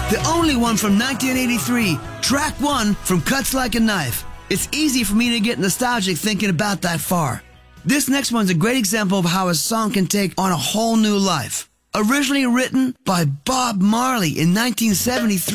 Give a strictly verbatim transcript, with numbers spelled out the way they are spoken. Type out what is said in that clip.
the only one from nineteen eighty-three, track one from Cuts Like a Knife. It's easy for me to get nostalgic thinking about that far. This next one's a great example of how a song can take on a whole new life. Originally written by Bob Marley in nineteen seventy-three,